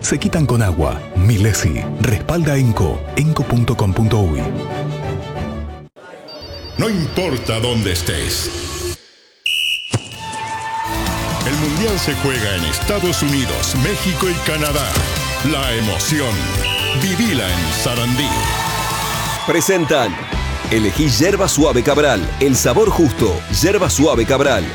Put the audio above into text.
se quitan con agua. Milesi. Respalda Enco. Enco.com.uy. No importa dónde estés. El Mundial se juega en Estados Unidos, México y Canadá. La emoción. Vivila en Sarandí. Presentan. Elegí Yerba Suave Cabral. El sabor justo. Yerba Suave Cabral.